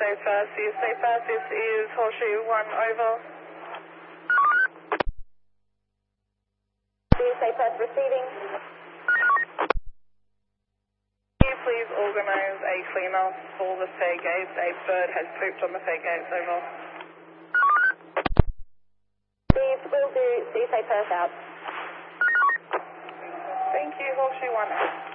CSA First. CSA First, this is Horseshoe 1, over. CSA First receiving. Can you please organise a clean-up for the fare gates? A bird has pooped on the fare gates, over. Steve, will do. CSA First out. Thank you, Horseshoe 1 out.